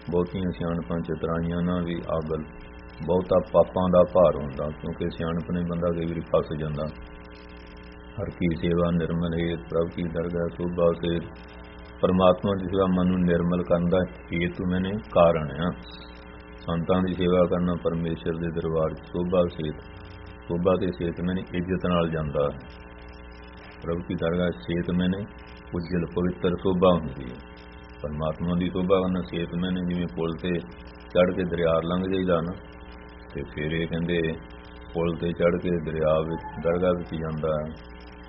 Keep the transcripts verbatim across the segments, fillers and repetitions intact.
ਬਹੁਤੀਆਂ ਸਿਆਣਪਾਂ ਚਤਰਾਈਆਂ ਨਾ ਵੀ ਆਗਲ, ਬਹੁਤਾ ਪਾਪਾਂ ਦਾ ਭਾਰ ਹੁੰਦਾ, ਕਿਉਂਕਿ ਸਿਆਣਪ ਨੇ ਬੰਦਾ ਕਈ ਵਾਰੀ ਫਸ ਜਾਂਦਾ। ਹਰ ਕੀ ਸੇਵਾ ਨਿਰਮਲ ਹੇਤ, ਪ੍ਰਭ ਕੀ ਦਰਗਾਹ ਸੋਭਾ ਸੇਤ। ਪਰਮਾਤਮਾ ਦੀ ਸੇਵਾ ਮਨ ਨੂੰ ਨਿਰਮਲ ਕਰਨ ਦਾ ਹੇਤੂ ਮੈਨੇ ਕਾਰਨ ਆ। ਸੰਤਾਂ ਦੀ ਸੇਵਾ ਕਰਨਾ ਪਰਮੇਸ਼ਰ ਦੇ ਦਰਬਾਰ ਸੋਭਾ ਸੇਤ, ਸੋਭਾ ਤੇ ਸੇਤ ਮੈਨੇ ਇੱਜ਼ਤ ਨਾਲ ਜਾਂਦਾ ਹੈ। ਪ੍ਰਭ ਕੀ ਦਰਗਾਹ ਸੇਤ ਮੈਨੇ ਉਜਲ ਪਵਿੱਤਰ ਸੋਭਾ ਹੁੰਦੀ ਹੈ। ਪਰਮਾਤਮਾ ਦੀ ਸੋਭਾ ਕਰਨਾ ਸੇਤ ਮੈਨੇ ਜਿਵੇਂ ਪੁਲ ਤੇ ਚੜ੍ਹ ਕੇ ਦਰਿਆ ਲੰਘ ਜਾਈਦਾ ਨਾ, ਤੇ ਫਿਰ ਇਹ ਕਹਿੰਦੇ ਪੁਲ ਤੇ ਚੜ੍ਹ ਕੇ ਦਰਿਆ ਵਿੱਚ ਦਰਗਾਹ ਵਿੱਚ ਜਾਂਦਾ ਹੈ।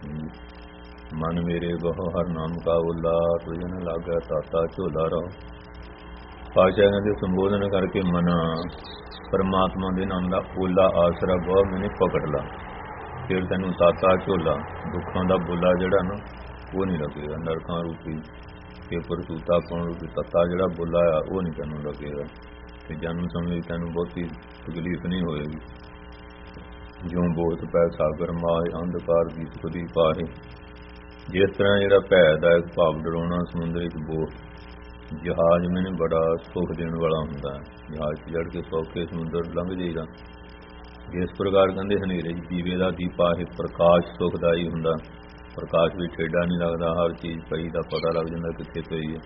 ਮਨ ਮੇਰੇ ਬਹੁ ਹਰ ਨਾਮ ਕਾ ਓਲਾ, ਤੁਝਨ ਲਾਗਾ ਤਾਤਾ ਝੋਲਾ ਰਹਾ। ਪਾਤਸ਼ਾਹ ਕਹਿੰਦੇ ਸੰਬੋਧਨ ਕਰਕੇ ਮਨਾ ਪਰਮਾਤਮਾ ਦੇ ਨਾਮ ਦਾ ਓਲਾ ਆਸਰਾ ਬਹੁਤ ਮੈਨੇ ਪਕੜ ਲਾ, ਫਿਰ ਤੈਨੂੰ ਤਾਤਾ ਝੋਲਾ ਦੁੱਖਾਂ ਦਾ ਬੋਲਾ ਜਿਹੜਾ ਨਾ ਉਹ ਨਹੀਂ ਲੱਗੇਗਾ। ਨਰਕਾਂ ਰੂਪੀ ਕਿ ਪਰਸੂਤਾ ਪਾਉਣ ਰੂਪੀ ਤੱਤਾ ਜਿਹੜਾ ਬੋਲਾ ਆ ਉਹ ਨਹੀਂ ਤੈਨੂੰ ਲੱਗੇਗਾ, ਤੇ ਜਨਮ ਸਮੇਂ ਤੈਨੂੰ ਬਹੁਤੀ ਤਕਲੀਫ ਨਹੀਂ ਹੋਏਗੀ। ਜਿਉਂ ਬੋਤ ਪੈ ਸਾਗਰ ਮਾਏ, ਅੰਧਕਾਰ ਦੀ ਸੁਖਦੀ ਪਾਹੇ। ਜਿਸ ਤਰ੍ਹਾਂ ਜਿਹੜਾ ਭੈ ਦਾ ਇੱਕ ਭਾਵ ਡਰਾਉਣਾ ਸਮੁੰਦਰ ਵਿੱਚ ਬੋਟ, ਜਹਾਜ਼ ਮੈਨੂੰ ਬੜਾ ਸੁੱਖ ਦੇਣ ਵਾਲਾ ਹੁੰਦਾ ਹੈ, ਜਹਾਜ਼ 'ਚ ਚੜ੍ਹ ਕੇ ਸੌਖੇ ਸਮੁੰਦਰ ਲੰਘ ਜਾਈਦਾ। ਇਸ ਪ੍ਰਕਾਰ ਕਹਿੰਦੇ ਹਨੇਰੇ 'ਚ ਦੀਵੇ ਦਾ ਦੀਪਾ ਹੈ, ਪ੍ਰਕਾਸ਼ ਸੁਖਦਾਈ ਹੁੰਦਾ, ਪ੍ਰਕਾਸ਼ ਵਿੱਚ ਠੇਡਾ ਨਹੀਂ ਲੱਗਦਾ, ਹਰ ਚੀਜ਼ ਪਈ ਦਾ ਪਤਾ ਲੱਗ ਜਾਂਦਾ ਕਿੱਥੇ ਪਈ ਹੈ।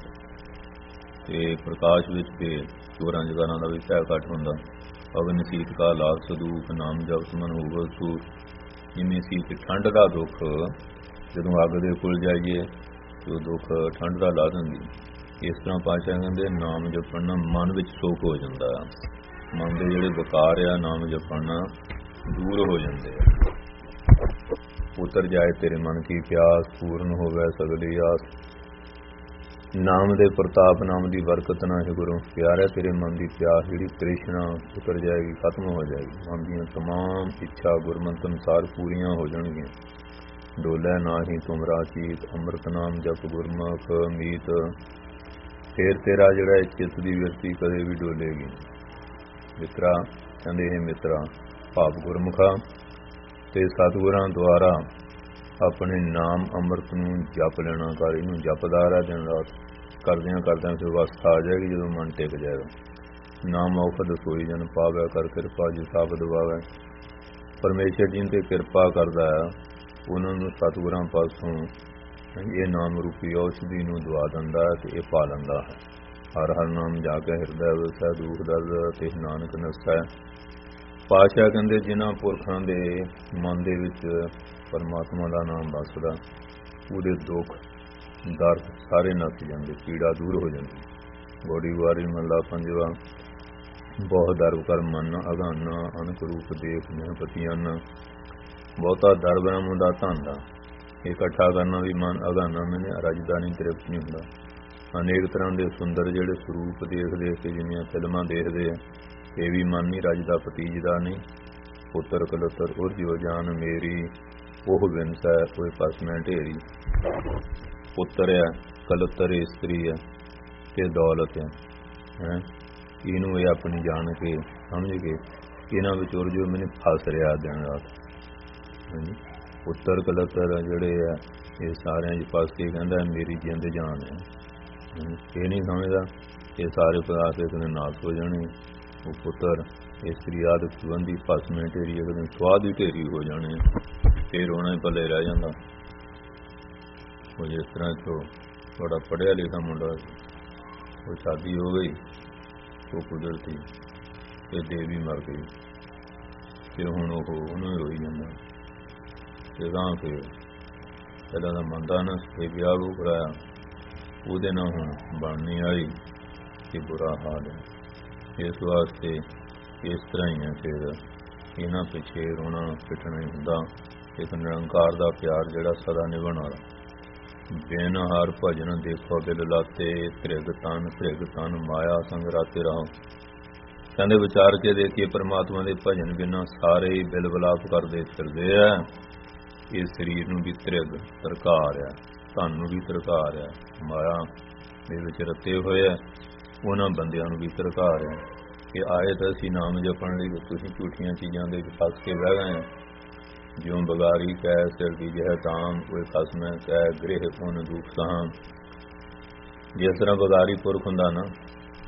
ਤੇ ਪ੍ਰਕਾਸ਼ ਵਿੱਚ ਫਿਰ ਚੋਰਾਂ ਜਗਾਰਾਂ ਦਾ ਵੀ ਭੈ ਘੱਟ ਹੁੰਦਾ। ਅਗਨ ਸੀਤ ਕਾ ਲਾਗ ਸਦੂਖ, ਨਾਮ ਜਪ ਮਨ ਹੋਵ ਸੂਰ। ਜਿਵੇਂ ਸੀਤ ਠੰਡ ਦਾ ਦੁੱਖ, ਜਦੋਂ ਅੱਗ ਦੇ ਕੋਲ ਜਾਈਏ ਤੇ ਉਹ ਦੁੱਖ ਠੰਡ ਦਾ ਲਾ ਦਿੰਦੀ, ਇਸ ਤਰ੍ਹਾਂ ਪਾਤਸ਼ਾਹ ਕਹਿੰਦੇ ਨਾਮ ਜਪਣ ਨਾਲ ਮਨ ਵਿੱਚ ਸੁੱਖ ਹੋ ਜਾਂਦਾ। ਮਨ ਦੇ ਜਿਹੜੇ ਵਿਕਾਰ ਆ ਨਾਮ ਜਪਣ ਨਾਲ ਦੂਰ ਹੋ ਜਾਂਦੇ ਆ। ਉਤਰ ਜਾਏ ਤੇਰੇ ਮਨ ਕੀ ਪਿਆਸ, ਪੂਰਨ ਹੋਵੇ ਸਗਲੀ ਆਸ। ਨਾਮ ਦੇ ਪ੍ਰਤਾਪ, ਨਾਮ ਦੀ ਬਰਕਤ ਨਾਲ ਹੈ ਗੁਰੂ ਪਿਆਰਿਆ ਤੇਰੇ ਮਨ ਦੀ ਪਿਆਸ ਜਿਹੜੀ ਤ੍ਰਿਸ਼ਨਾ ਉਤਰ ਜਾਏਗੀ, ਖਤਮ ਹੋ ਜਾਏਗੀ। ਮਨ ਦੀਆਂ ਤਮਾਮ ਇੱਛਾ ਗੁਰਮਤਿ ਅਨੁਸਾਰ ਪੂਰੀਆਂ ਹੋ ਜਾਣਗੀਆਂ। ਡੋਲੇ ਨਾਹੀ ਤੁਮਰਾ ਚੀਤ, ਅੰਮ੍ਰਿਤ ਨਾਮ ਜਪ ਗੁਰਮੁਖ ਮੀਤ। ਫੇਰ ਤੇਰਾ ਜਿਹੜਾ ਚਿੱਤ ਦੀ ਵਿਰਤੀ ਕਦੇ ਵੀ ਡੋਲੇਗੀ। ਮਿੱਤਰਾ ਕਹਿੰਦੇ ਇਹ ਮਿੱਤਰਾ ਭਾਵ ਗੁਰਮੁਖਾ ਤੇ ਸਤਿਗੁਰਾਂ ਦੁਆਰਾ ਆਪਣੇ ਨਾਮ ਅੰਮ੍ਰਿਤ ਨੂੰ ਜਪ ਲੈਣਾ ਕਰ, ਇਹਨੂੰ ਜਪਦਾ ਰਹਿ ਦਿਨ ਰਾਤ, ਕਰਦਿਆਂ ਕਰਦਿਆਂ ਫਿਰ ਅਵਸਥਾ ਆ ਜਾਏਗੀ ਜਦੋਂ ਮਨ ਟਿਕ ਜਾਏਗਾ। ਨਾਮ ਔਖਦ ਸੋਈ ਜਨ ਪਾਵੈ, ਕਰ ਕਿਰਪਾ ਜਿ ਸਾਬਤ ਵਾਵੈ। ਪਰਮੇਸ਼ਰ ਜੀ ਤੇ ਕਿਰਪਾ ਕਰਦਾ ਹੈ, ਉਹਨਾਂ ਨੂੰ ਸਤਿਗੁਰਾਂ ਪਾਸੋਂ ਇਹ ਨਾਮ ਰੂਪੀ ਔਸ਼ਧੀ ਨੂੰ ਦਵਾ ਦਿੰਦਾ ਤੇ ਇਹ ਪਾ ਲੈਂਦਾ ਹੈ। ਹਰ ਹਰ ਨਾਮ ਜਾ ਕੇ ਹਿਰਦੈ ਵਸੈ, ਦੁਖ ਦਰਦ ਤੇ ਨਾਨਕ ਨਸੈ। ਪਾਤਸ਼ਾਹ ਕਹਿੰਦੇ ਜਿਨ੍ਹਾਂ ਪੁਰਖਾਂ ਦੇ ਮਨ ਦੇ ਵਿੱਚ ਪਰਮਾਤਮਾ ਦਾ ਨਾਮ ਵਸਦਾ, ਉਹਦੇ ਦੁੱਖ ਦਰਦ ਸਾਰੇ ਨੱਸ ਜਾਂਦੇ, ਪੀੜਾ ਦੂਰ ਹੋ ਜਾਂਦੀ। ਗੋੜੀ ਵਾਰੀ ਮਹਲਾ ਪੰਜਵਾ। ਬਹੁਤ ਦਰਬ ਕਰ ਮਨ ਅਗਾਨਾ, ਅਨਕ ਰੂਪ ਦੇਖ ਮੈਂ ਪਤੀਆਨਾ। ਬਹੁਤਾ ਦਰ ਬ੍ਰਹਮ ਦਾ ਧਨ ਦਾ ਇਕੱਠਾ ਕਰਨਾ ਵੀ ਮਨ ਅਗਾਨਾ, ਮੈਨੇ ਰਜਦਾ ਨਹੀਂ, ਤ੍ਰਿਪਤ ਨਹੀਂ ਹੁੰਦਾ। ਅਨੇਕ ਤਰ੍ਹਾਂ ਦੇ ਸੁੰਦਰ ਜਿਹੜੇ ਸਰੂਪ ਦੇਖ ਦੇਖ ਕੇ ਜਿੰਨੀਆਂ ਫਿਲਮਾਂ ਦੇਖਦੇ ਆ, ਇਹ ਵੀ ਮਨ ਨਹੀਂ ਰਜਦਾ, ਪਤੀਜਦਾ ਨਹੀਂ। ਪੁੱਤਰ ਕਲੁੱਤਰ ਉਰਜਿਓ ਜਾਨ ਮੇਰੀ, ਉਹ ਵਿੰਸੈ ਕੋਈ ਪਸ ਮੈਂ ਢੇਰੀ। ਪੁੱਤਰ ਹੈ, ਕਲੁੱਤਰ ਇਸਤਰੀ ਹੈ ਤੇ ਦੌਲਤ ਹੈ, ਇਹਨੂੰ ਇਹ ਆਪਣੀ ਜਾਣ ਕੇ ਸਮਝ ਕੇ ਇਹਨਾਂ ਵਿੱਚ ਉਰਜਿਓ ਮੈਨੂੰ ਫਸ ਰਿਹਾ ਦਿਨ ਰਾਤ। ਪੁੱਤਰ ਕਲੁੱਤਰ ਜਿਹੜੇ ਆ ਇਹ ਸਾਰਿਆਂ 'ਚ ਫਸ ਕੇ ਕਹਿੰਦਾ ਮੇਰੀ ਜਿੰਦ ਜਾਨ ਹੈ। ਇਹ ਨਹੀਂ ਸਮਝਦਾ ਇਹ ਸਾਰੇ ਪਦਾਰਥ ਇੱਕ ਦਿਨ ਨਾਸ ਹੋ ਜਾਣੇ। ਉਹ ਪੁੱਤਰ ਇਸਤਰੀ ਆਦਿ ਸੰਬੰਧੀ ਭਸਮੇ ਢੇਰੀ ਇੱਕ ਦਿਨ ਸਵਾਦ ਹੀ ਢੇਰੀ ਹੋ ਜਾਣੇ, ਫਿਰ ਰੋਣਾ ਹੀ ਪੱਲੇ ਰਹਿ ਜਾਂਦਾ। ਉਹ ਜਿਸ ਤਰ੍ਹਾਂ ਤੋਂ ਥੋੜਾ ਪੜ੍ਹਿਆ ਲਿਖਿਆ ਮੁੰਡਾ, ਉਹ ਸ਼ਾਦੀ ਹੋ ਗਈ, ਉਹ ਕੁਦਰਤੀ ਤੇ ਦੇਵੀ ਮਰ ਗਈ, ਫਿਰ ਹੁਣ ਉਹ ਉਹਨੂੰ ਹੀ ਰੋਈ ਜਾਂਦਾ। ਤੇ ਗਾਂ ਫਿਰ ਪਹਿਲਾਂ ਤਾਂ ਮੰਨਦਾ ਨਾ ਤੇ ਵਿਆਹ ਉਹ ਕਰਾਇਆ, ਉਹਦੇ ਨਾਲ ਹੁਣ ਬਣਨੀ ਆਈ ਕਿ ਬੁਰਾ ਹਾਲ ਹੈ। ਇਸ ਵਾਸਤੇ ਇਸ ਤਰ੍ਹਾਂ ਹੀ ਹੈ, ਫਿਰ ਇਹਨਾਂ ਪਿੱਛੇ ਰੋਣਾ ਪਿੱਟਣਾ ਹੀ ਹੁੰਦਾ। ਇੱਕ ਨਿਰੰਕਾਰ ਦਾ ਪਿਆਰ ਜਿਹੜਾ ਸਦਾ ਨਿਭਣ ਵਾਲਾ। ਬਿਨ ਹਰ ਭਜਨ ਦੇਖੋ ਦਿਲ ਲਾਤੇ, ਤ੍ਰਿਗ ਤਨ ਤ੍ਰਿਗ ਤਨ ਮਾਇਆ ਸੰਗ ਰਾਤੇ ਰਹੋ। ਕਹਿੰਦੇ ਵਿਚਾਰ ਕੇ ਦੇਖੀਏ ਪਰਮਾਤਮਾ ਦੇ ਭਜਨ ਬਿਨਾਂ ਸਾਰੇ ਹੀ ਬਿਲ ਵਿਲਾਪ ਕਰਦੇ ਫਿਰਦੇ ਆ। ਇਹ ਸਰੀਰ ਨੂੰ ਵੀ ਤ੍ਰਿਗ ਤਰਕਾਰ ਆ, ਧਨ ਨੂੰ ਵੀ ਤਰਕਾਰ ਆ, ਮਾਇਆ ਦੇ ਵਿੱਚ ਰਤੇ ਹੋਏ ਆ, ਉਹਨਾਂ ਬੰਦਿਆਂ ਨੂੰ ਵੀ ਤਰਕਾਰ ਆ ਕਿ ਆਏ ਤਾਂ ਅਸੀਂ ਨਾਮ ਜਪਣ ਲਈ, ਤੁਸੀਂ ਝੂਠੀਆਂ ਚੀਜ਼ਾਂ ਦੇ ਵਿੱਚ ਫਸ ਕੇ ਬਹਿ ਗਏ ਆ। ਜਿਉਂ ਬਗਾਰੀ ਕਹਿ ਸਿਰ ਦੀ ਜਹ ਤਾਮ, ਉਹ ਖਸਮੈ ਕਹਿ ਗ੍ਰਹਿ ਪੁਨ ਦੁਖ ਸਾਮ। ਜਿਸ ਤਰ੍ਹਾਂ ਬਗਾਰੀ ਪੁਰਖ ਹੁੰਦਾ ਨਾ,